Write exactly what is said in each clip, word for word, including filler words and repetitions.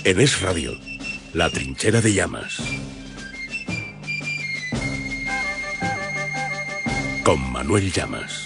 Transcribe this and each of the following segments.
En Es Radio, La Trinchera de Llamas. Con Manuel Llamas.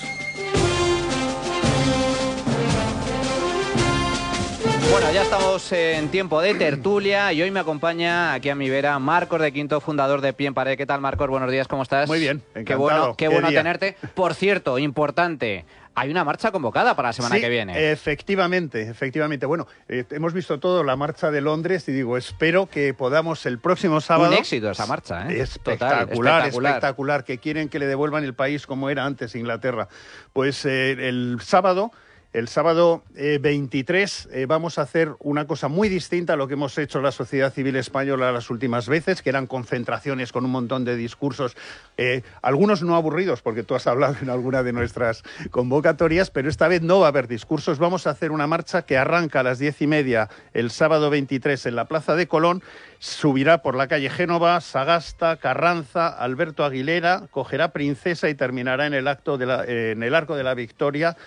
Bueno, ya estamos en tiempo de tertulia y hoy me acompaña aquí a mi vera Marcos de Quinto, fundador de Pie en Pared. ¿Qué tal, Marcos? Buenos días, ¿cómo estás? Muy bien, encantado. Qué bueno, qué bueno día? tenerte. Por cierto, importante, hay una marcha convocada para la semana sí, que viene. efectivamente, efectivamente. Bueno, eh, hemos visto todo la marcha de Londres y digo, espero que podamos el próximo sábado... Un éxito esa marcha, ¿eh? Espectacular, Total, espectacular. espectacular, que quieren que le devuelvan el país como era antes Inglaterra. Pues eh, el sábado... El sábado eh, veintitrés eh, vamos a hacer una cosa muy distinta a lo que hemos hecho la sociedad civil española las últimas veces, que eran concentraciones con un montón de discursos, eh, algunos no aburridos, porque tú has hablado en alguna de nuestras convocatorias, pero esta vez no va a haber discursos. Vamos a hacer una marcha que arranca a las diez y media el sábado veintitrés en la Plaza de Colón, subirá por la calle Génova, Sagasta, Carranza, Alberto Aguilera, cogerá Princesa y terminará en el, acto de la, eh, en el Arco de la Victoria,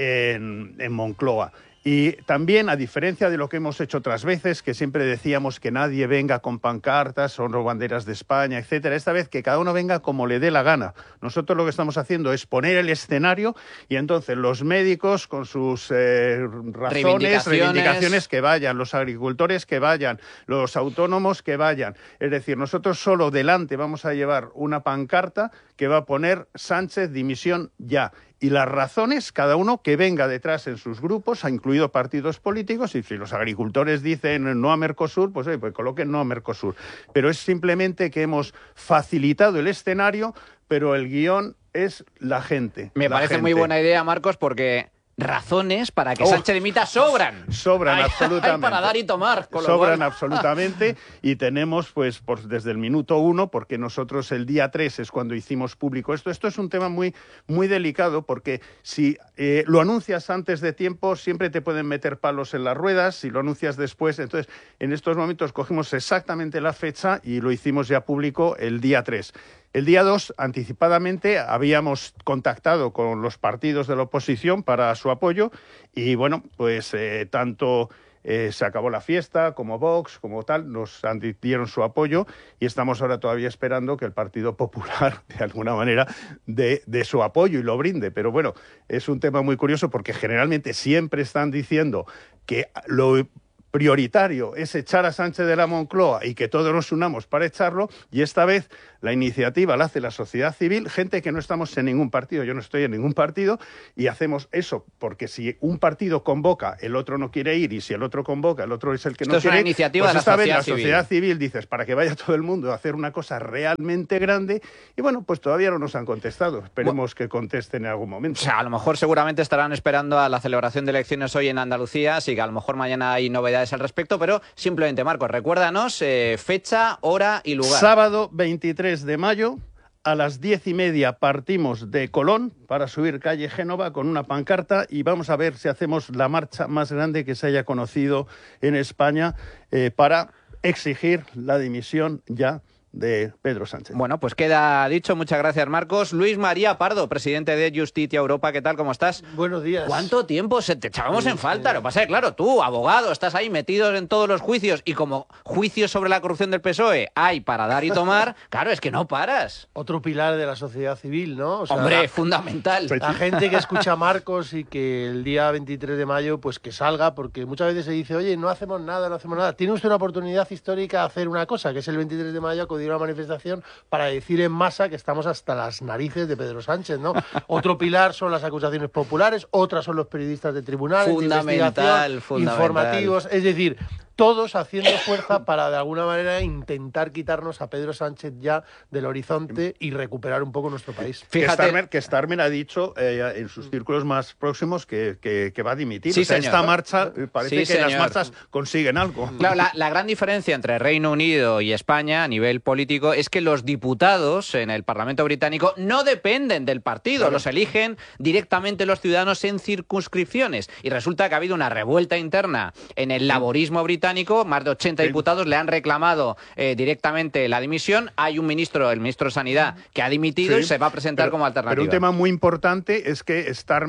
En, en Moncloa. Y también, a diferencia de lo que hemos hecho otras veces, que siempre decíamos que nadie venga con pancartas o no banderas de España, etcétera, esta vez que cada uno venga como le dé la gana. Nosotros lo que estamos haciendo es poner el escenario y entonces los médicos con sus eh, razones, reivindicaciones. reivindicaciones que vayan, los agricultores que vayan, los autónomos que vayan. Es decir, nosotros solo delante vamos a llevar una pancarta que va a poner Sánchez dimisión ya. Y las razones, cada uno que venga detrás en sus grupos, ha incluido partidos políticos, y si los agricultores dicen no a Mercosur, pues, oye, pues coloquen no a Mercosur. Pero es simplemente que hemos facilitado el escenario, pero el guión es la gente. Me la parece gente. muy buena idea, Marcos, porque razones para que oh, Sánchez dimita sobran. Sobran, hay, absolutamente. Hay para dar y tomar. Con sobran lo cual... absolutamente y tenemos, pues, por, desde el minuto uno, porque nosotros el día tres es cuando hicimos público esto. Esto es un tema muy, muy delicado porque si eh, lo anuncias antes de tiempo siempre te pueden meter palos en las ruedas, si lo anuncias después. Entonces, en estos momentos cogimos exactamente la fecha y lo hicimos ya público el día tres. El día dos, anticipadamente, habíamos contactado con los partidos de la oposición para su apoyo y, bueno, pues eh, tanto eh, se acabó la fiesta como Vox, como tal, nos dieron su apoyo y estamos ahora todavía esperando que el Partido Popular, de alguna manera, dé de su apoyo y lo brinde. Pero, bueno, es un tema muy curioso porque generalmente siempre están diciendo que lo prioritario es echar a Sánchez de la Moncloa y que todos nos unamos para echarlo, y esta vez la iniciativa la hace la sociedad civil, gente que no estamos en ningún partido, yo no estoy en ningún partido, y hacemos eso porque si un partido convoca, el otro no quiere ir, y si el otro convoca, el otro es el que Esto no es quiere una ir, iniciativa pues de la esta vez sociedad la civil. sociedad civil dices, para que vaya todo el mundo a hacer una cosa realmente grande, y bueno, pues todavía no nos han contestado, esperemos bueno, que contesten en algún momento. O sea, a lo mejor seguramente estarán esperando a la celebración de elecciones hoy en Andalucía, así que a lo mejor mañana hay novedades al respecto, pero simplemente, Marcos, recuérdanos eh, fecha, hora y lugar. Sábado veintitrés de mayo, a las diez y media partimos de Colón para subir calle Génova con una pancarta y vamos a ver si hacemos la marcha más grande que se haya conocido en España eh, para exigir la dimisión ya de Pedro Sánchez. Bueno, pues queda dicho. Muchas gracias, Marcos. Luis María Pardo, presidente de Justitia Europa. ¿Qué tal? ¿Cómo estás? Buenos días. ¿Cuánto tiempo se te echábamos sí, en falta? sí. Lo que pasa es que, claro, tú, abogado, estás ahí metido en todos los juicios y como juicios sobre la corrupción del P S O E hay para dar y tomar, claro, es que no paras. Otro pilar de la sociedad civil, ¿no? O sea, Hombre, la, fundamental. La gente que escucha a Marcos y que el día veintitrés de mayo, pues que salga, porque muchas veces se dice, oye, no hacemos nada, no hacemos nada. Tiene usted una oportunidad histórica de hacer una cosa, que es el veintitrés de mayo acudir a una manifestación para decir en masa que estamos hasta las narices de Pedro Sánchez, ¿no? Otro pilar son las acusaciones populares, otras son los periodistas de tribunales, fundamental, de investigación, fundamental. informativos, es decir, todos haciendo fuerza para de alguna manera intentar quitarnos a Pedro Sánchez ya del horizonte y recuperar un poco nuestro país. Fíjate que Starmer, que Starmer ha dicho eh, en sus círculos más próximos que, que, que va a dimitir. Sí, o sea, señor. esta marcha eh, parece sí, que señor. las marchas consiguen algo. Claro, la, la gran diferencia entre Reino Unido y España a nivel político es que los diputados en el Parlamento británico no dependen del partido, claro. Los eligen directamente los ciudadanos en circunscripciones. Y resulta que ha habido una revuelta interna en el laborismo británico, más de ochenta diputados le han reclamado eh, directamente la dimisión. Hay un ministro, el ministro de Sanidad, que ha dimitido sí, y se va a presentar pero, como alternativa. Pero un tema muy importante es que Starmer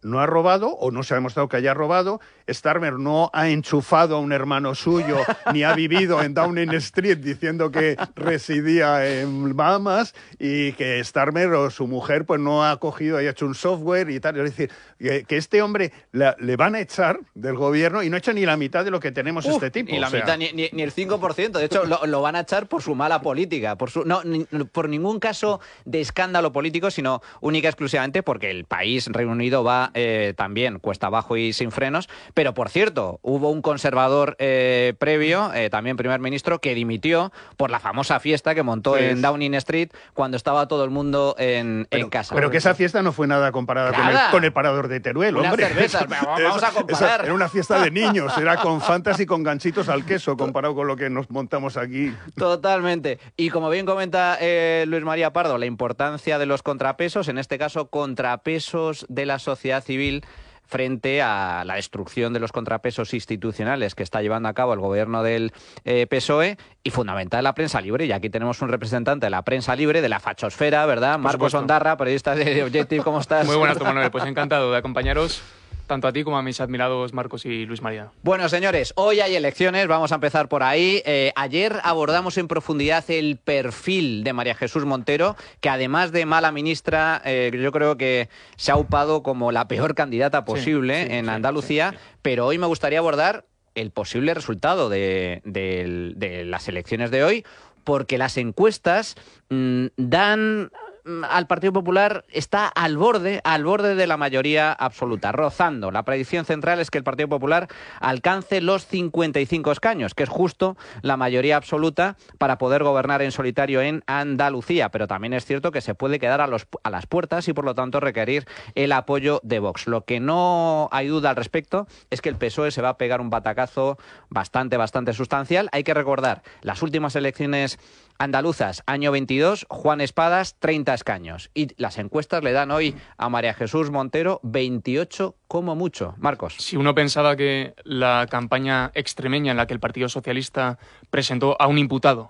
no ha robado o no se ha demostrado que haya robado. Starmer no ha enchufado a un hermano suyo ni ha vivido en Downing Street diciendo que residía en Bahamas, y que Starmer o su mujer pues no ha cogido y ha hecho un software y tal. Es decir, que, que este hombre la, le van a echar del gobierno y no ha hecho ni la mitad de lo que tenemos Uf, este tipo. Ni la o sea. mitad, ni, ni, ni el cinco por ciento. De hecho, lo, lo van a echar por su mala política, por su no ni, por ningún caso de escándalo político, sino única y exclusivamente porque el país, Reino Unido, va eh, también cuesta abajo y sin frenos. Pero, por cierto, hubo un conservador eh, previo, eh, también primer ministro, que dimitió por la famosa fiesta que montó Sí. en Downing Street cuando estaba todo el mundo en, Pero, en casa. pero que esa fiesta no fue nada comparada con el, Nada. con el parador de Teruel, Unas hombre. cervezas, pero vamos a comparar. Esa era una fiesta de niños, era con fantas y con ganchitos al queso comparado con lo que nos montamos aquí. Totalmente. Y como bien comenta eh, Luis María Pardo, la importancia de los contrapesos, en este caso contrapesos de la sociedad civil frente a la destrucción de los contrapesos institucionales que está llevando a cabo el gobierno del eh, P S O E, y fundamental la prensa libre. Y aquí tenemos un representante de la prensa libre, de la fachosfera, ¿verdad? Por Marcos supuesto. Ondarra, periodista de Objective, ¿cómo estás? Muy buenas, Tomás Manuel. Pues encantado de acompañaros tanto a ti como a mis admirados Marcos y Luis María. Bueno, señores, hoy hay elecciones, vamos a empezar por ahí. Eh, ayer abordamos en profundidad el perfil de María Jesús Montero, que además de mala ministra, eh, yo creo que se ha upado como la peor candidata posible Sí, sí, en sí, Andalucía, sí, sí. pero hoy me gustaría abordar el posible resultado de, de, de las elecciones de hoy, porque las encuestas mmm, dan al Partido Popular, está al borde, al borde de la mayoría absoluta, rozando. La predicción central es que el Partido Popular alcance los cincuenta y cinco escaños, que es justo la mayoría absoluta para poder gobernar en solitario en Andalucía, pero también es cierto que se puede quedar a, los, a las puertas y por lo tanto requerir el apoyo de Vox. Lo que no hay duda al respecto es que el P S O E se va a pegar un batacazo bastante, bastante sustancial. Hay que recordar las últimas elecciones andaluzas, año veintidós, Juan Espadas, treinta escaños. Y las encuestas le dan hoy a María Jesús Montero veintiocho como mucho. Marcos. Si uno pensaba que la campaña extremeña en la que el Partido Socialista presentó a un imputado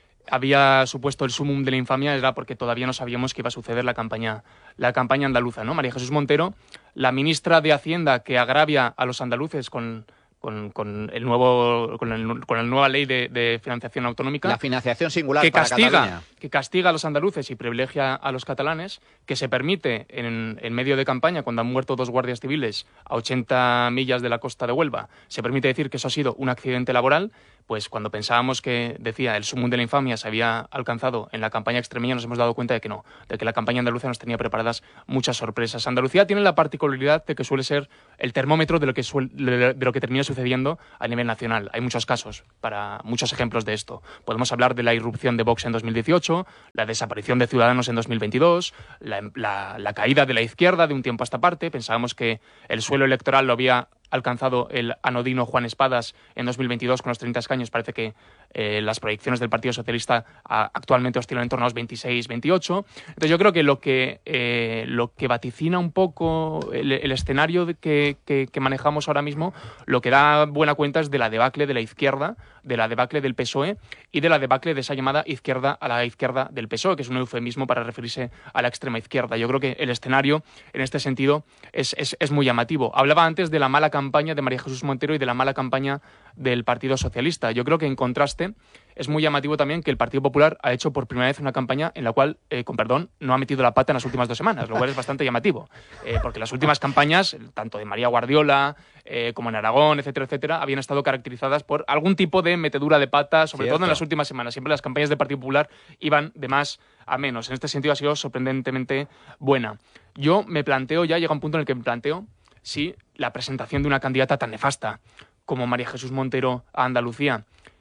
había supuesto el sumum de la infamia, era porque todavía no sabíamos qué iba a suceder la campaña, la campaña andaluza, ¿no? María Jesús Montero, la ministra de Hacienda que agravia a los andaluces con... Con, con el nuevo con, el, con la nueva ley de, de financiación autonómica, la financiación singular que para castiga Cataluña. que castiga a los andaluces y privilegia a los catalanes, que se permite en, en medio de campaña, cuando han muerto dos guardias civiles a ochenta millas de la costa de Huelva, se permite decir que eso ha sido un accidente laboral. Pues cuando pensábamos que, decía, el sumum de la infamia se había alcanzado en la campaña extremeña, nos hemos dado cuenta de que no, de que la campaña andaluza nos tenía preparadas muchas sorpresas. Andalucía tiene la particularidad de que suele ser el termómetro de lo que, suele, de lo que termina sucediendo a nivel nacional. Hay muchos casos, para muchos ejemplos de esto. Podemos hablar de la irrupción de Vox en dos mil dieciocho, la desaparición de Ciudadanos en dos mil veintidós, la, la, la caída de la izquierda de un tiempo a esta parte. Pensábamos que el suelo electoral lo había alcanzado el anodino Juan Espadas en dos mil veintidós con los treinta escaños. Parece que eh, las proyecciones del Partido Socialista a, actualmente oscilan en torno a los veintiséis, veintiocho. Entonces yo creo que lo que, eh, lo que vaticina un poco el, el escenario que, que, que manejamos ahora mismo, lo que da buena cuenta es de la debacle de la izquierda, de la debacle del P S O E y de la debacle de esa llamada izquierda a la izquierda del P S O E, que es un eufemismo para referirse a la extrema izquierda. Yo creo que el escenario en este sentido es, es, es muy llamativo. Hablaba antes de la mala campaña de María Jesús Montero y de la mala campaña del Partido Socialista. Yo creo que en contraste es muy llamativo también que el Partido Popular ha hecho por primera vez una campaña en la cual, eh, con perdón, no ha metido la pata en las últimas dos semanas, lo cual es bastante llamativo, eh, porque las últimas campañas, tanto de María Guardiola eh, como en Aragón, etcétera, etcétera, habían estado caracterizadas por algún tipo de metedura de pata, sobre Cierto. todo en las últimas semanas. Siempre las campañas del Partido Popular iban de más a menos. En este sentido ha sido sorprendentemente buena. Yo me planteo, ya llega un punto en el que me planteo si la presentación de una candidata tan nefasta como María Jesús Montero a Andalucía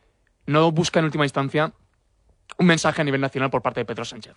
no busca en última instancia un mensaje a nivel nacional por parte de Pedro Sánchez.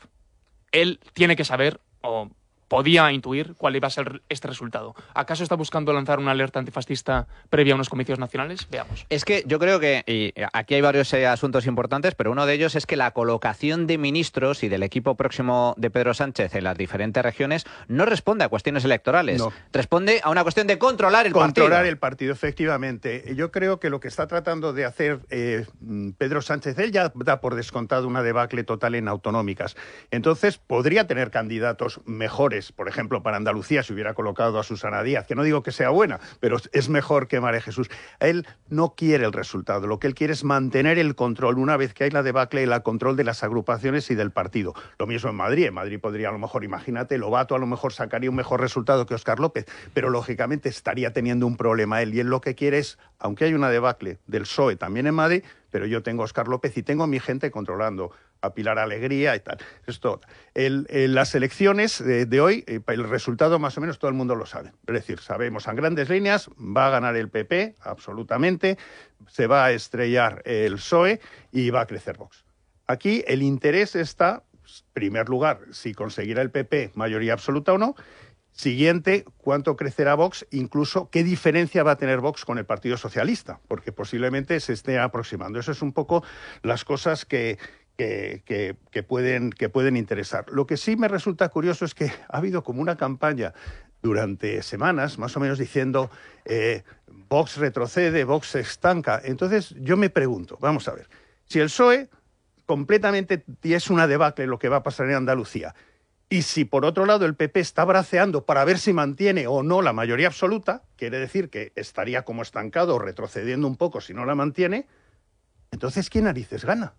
Él tiene que saber, o podía intuir, cuál iba a ser este resultado. ¿Acaso está buscando lanzar una alerta antifascista previa a unos comicios nacionales? Veamos. Es que yo creo que, y aquí hay varios eh, asuntos importantes, pero uno de ellos es que la colocación de ministros y del equipo próximo de Pedro Sánchez en las diferentes regiones no responde a cuestiones electorales. No. Responde a una cuestión de controlar el Controlar partido. el partido, efectivamente. Yo creo que lo que está tratando de hacer eh, Pedro Sánchez, él ya da por descontado una debacle total en autonómicas. Entonces, podría tener candidatos mejores elecciones, por ejemplo, para Andalucía, si hubiera colocado a Susana Díaz, que no digo que sea buena, pero es mejor que María Jesús. Él no quiere el resultado, lo que él quiere es mantener el control, una vez que hay la debacle, el control de las agrupaciones y del partido. Lo mismo en Madrid. En Madrid podría, a lo mejor, imagínate, Lobato a lo mejor sacaría un mejor resultado que Óscar López, pero lógicamente estaría teniendo un problema él, y él lo que quiere es, aunque hay una debacle del P S O E también en Madrid, pero yo tengo a Óscar López y tengo a mi gente controlando, a Pilar Alegría y tal. Esto, el, el, las elecciones de, de hoy, el resultado más o menos todo el mundo lo sabe. Es decir, sabemos en grandes líneas, va a ganar el P P, absolutamente, se va a estrellar el P S O E y va a crecer Vox. Aquí el interés está, en primer lugar, si conseguirá el P P mayoría absoluta o no. Siguiente, ¿cuánto crecerá Vox? Incluso, ¿qué diferencia va a tener Vox con el Partido Socialista? Porque posiblemente se esté aproximando. Eso es un poco las cosas que, que, que, que, pueden, que pueden interesar. Lo que sí me resulta curioso es que ha habido como una campaña durante semanas, más o menos diciendo eh, Vox retrocede, Vox se estanca. Entonces yo me pregunto, vamos a ver, si el P S O E completamente es una debacle lo que va a pasar en Andalucía, y si, por otro lado, el P P está braceando para ver si mantiene o no la mayoría absoluta, quiere decir que estaría como estancado o retrocediendo un poco si no la mantiene, entonces, ¿quién narices gana?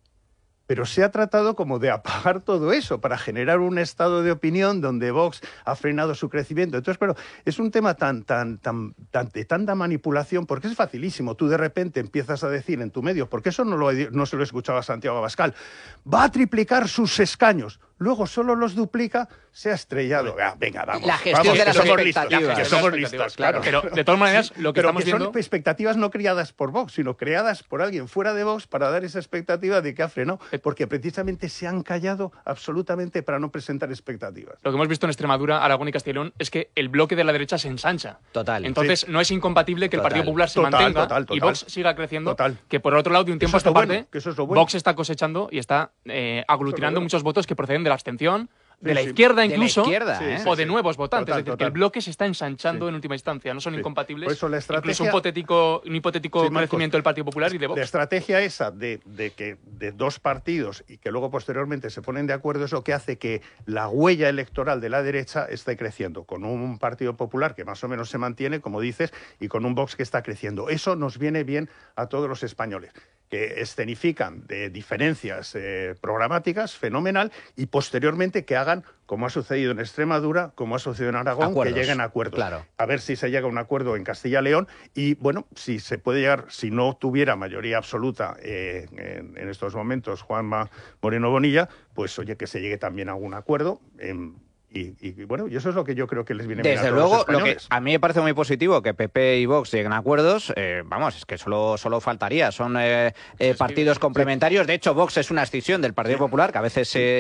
Pero se ha tratado como de apagar todo eso para generar un estado de opinión donde Vox ha frenado su crecimiento. Entonces, pero es un tema tan, tan, tan, tan de tanta manipulación, porque es facilísimo. Tú de repente empiezas a decir en tu medio, porque eso no, lo, no se lo escuchaba a Santiago Abascal, va a triplicar sus escaños. Luego solo los duplica, se ha estrellado. Ah, venga, vamos. La gestión vamos, de las que somos expectativas. listos, que somos listos, claro. Pero, de todas maneras, lo que Pero estamos que son viendo... expectativas no creadas por Vox, sino creadas por alguien fuera de Vox para dar esa expectativa de que ha frenado. Porque precisamente se han callado absolutamente para no presentar expectativas. Lo que hemos visto en Extremadura, Aragón y Castellón es que el bloque de la derecha se ensancha. Total. Entonces, Sí. no es incompatible que Total. el Partido Popular se Total, mantenga total, total. y Vox siga creciendo. Total. Que por otro lado, de un tiempo a Eso esta es lo bueno, parte, que eso es lo bueno. Vox está cosechando y está eh, aglutinando bueno. muchos votos que proceden de la abstención, de la sí. izquierda De la incluso, izquierda, Sí, ¿eh? sí, o de sí. nuevos votantes. Total, es decir, total. que el bloque se está ensanchando Sí. en última instancia. No son Sí. incompatibles. Por eso la estrategia- Incluso un hipotético, un hipotético Sí, Marcos, crecimiento del Partido Popular y de Vox. La estrategia esa de, de que de dos partidos y que luego posteriormente se ponen de acuerdo es lo que hace que la huella electoral de la derecha esté creciendo, con un Partido Popular que más o menos se mantiene, como dices, y con un Vox que está creciendo. Eso nos viene bien a todos los españoles, que escenifican de diferencias eh, programáticas, fenomenal, y posteriormente que hagan, como ha sucedido en Extremadura, como ha sucedido en Aragón, Acuerdos, que lleguen a acuerdos. claro. A ver si se llega a un acuerdo en Castilla y León y, bueno, si se puede llegar, si no tuviera mayoría absoluta eh, en, en estos momentos Juanma Moreno Bonilla, pues oye, que se llegue también a algún acuerdo. Eh, y, y, bueno, y eso es lo que yo creo que les viene bien a Desde todos luego, los lo que españoles. a mí me parece muy positivo que P P y Vox lleguen a acuerdos, eh, vamos, es que solo, solo faltaría, son eh, eh, partidos complementarios. De hecho, Vox es una escisión del Partido Popular, que a veces se